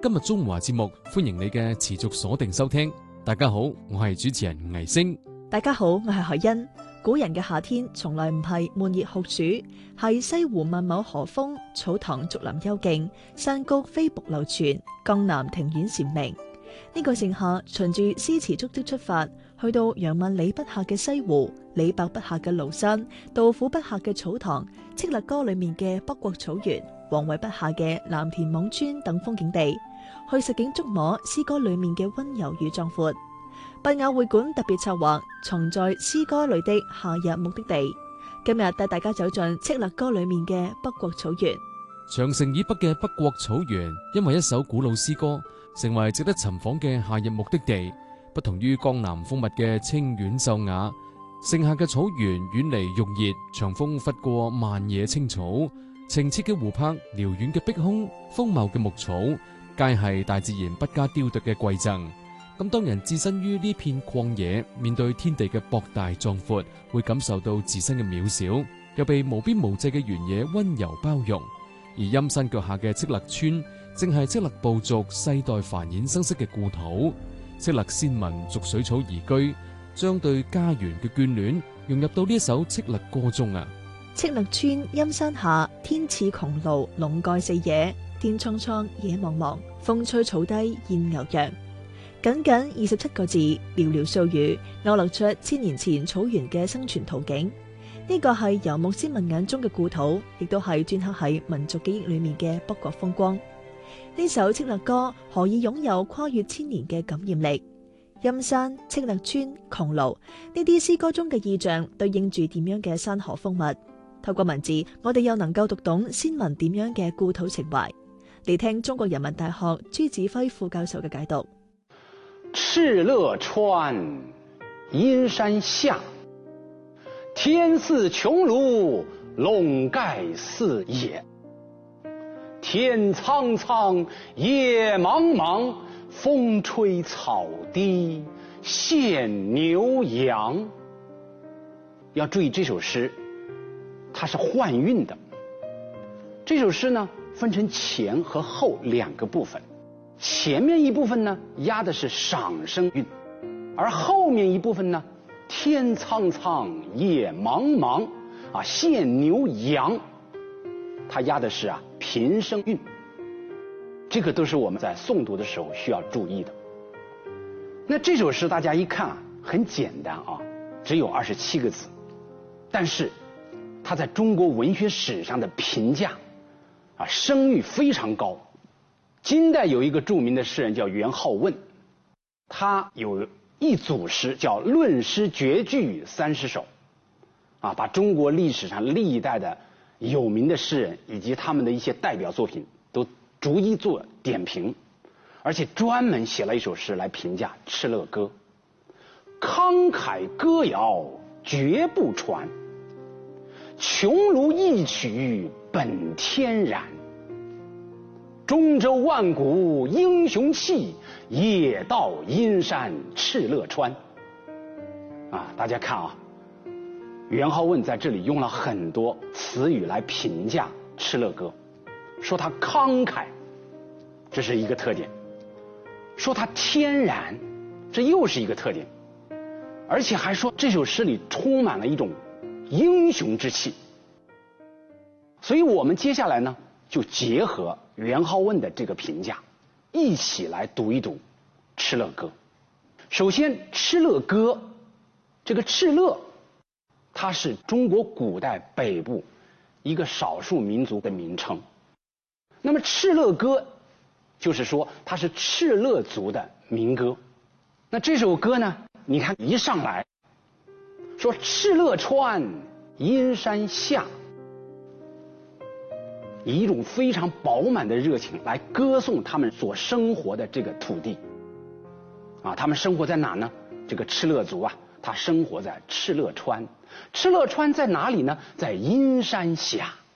今日中華節目，歡迎你嘅持續鎖定收聽。大家好，我係主持人倪星。 大家好，我係海欣。古人嘅夏天從來唔係悶熱酷暑，係西湖萬畝河風，草堂竹林幽靜，山谷飛瀑流泉，江南庭院禪鳴。呢個盛夏，循住詩詞足跡出發，去到楊萬里筆下嘅西湖，李白筆下嘅廬山，杜甫筆下嘅草堂，敕勒歌裏面嘅北國草原，王維筆下嘅藍田輋村等風景地，去實景觸摸詩歌裏面嘅溫柔與壯闊。敝雅會館特別策劃藏在詩歌裏的夏日目的地，今日帶大家走進敕勒歌裏面嘅北國草原。 長城以北嘅北國草原，因為一首古老詩歌，成為值得尋訪嘅夏日目的地。不同於江南風物嘅清遠秀雅，盛夏嘅草原遠離鬱熱，長風拂過漫野青草，澄澈嘅湖泊、遼遠嘅碧空、豐茂嘅牧草，皆係大自然不加雕琢嘅饋贈。咁當人置身於呢片曠野，面對天地嘅博大壯闊，會感受到自身嘅渺小，又被無邊無際嘅原野溫柔包容。而陰山腳下嘅敕勒村，正係敕勒部族世代繁衍生息嘅故土。敕勒先民逐水草而居，將對家園嘅眷戀融入到呢一首敕勒歌中啊！ 敕勒村陰山下，天似穹庐，籠蓋四野，天蒼蒼，野茫茫，風吹草低見牛羊。僅僅27個字，寥寥數語，勾勒出千年前草原嘅生存途徑。呢個係游牧先民眼中嘅故土，亦都係鐫刻喺民族記憶裏面嘅北國風光。呢首敕勒歌何以擁有跨越千年嘅感染力？陰山、敕勒村、穹庐呢啲詩歌中嘅意象，對應住點樣嘅山河風物？透過文字，我哋又能夠讀懂先民點樣嘅故土情懷。嚟聽中國人民大學朱子輝副教授嘅解讀。 敕勒川，陰山下，天似穹庐，籠蓋四野。天蒼蒼，野茫茫，風吹草低見牛羊。要注意这首诗，它是换韵的。这首诗呢，分成前和后两个部分。前面一部分呢，押的是赏声韵，而后面一部分呢，天苍苍，野茫茫，见牛羊，它押的是平声韵。这个都是我们在诵读的时候需要注意的。那这首诗大家一看很简单只有27个字，但是它在中国文学史上的评价声誉非常高。金代有一个著名的诗人叫元好问，他有一组诗叫《论诗绝句30首》，把中国历史上历代的有名的诗人以及他们的一些代表作品都逐一做点评，而且专门写了一首诗来评价敕勒歌。慷慨歌谣绝不传，穹庐一曲本天然。中州万古英雄气，野到阴山敕勒川。大家看元好问在这里用了很多词语来评价敕勒歌，说它慷慨，这是一个特点；说它天然，这又是一个特点，而且还说这首诗里充满了一种英雄之气。所以我们接下来呢，就结合元好问的这个评价，一起来读一读敕勒歌。首先，敕勒歌，这个敕勒，它是中国古代北部一个少数民族的名称。那么敕勒歌，就是说它是敕勒族的民歌。那这首歌呢，你看一上来说敕勒川，阴山下，以一种非常饱满的热情来歌颂他们所生活的这个土地。他们生活在哪呢？这个敕勒族他生活在敕勒川。敕勒川在哪里呢？在阴山下。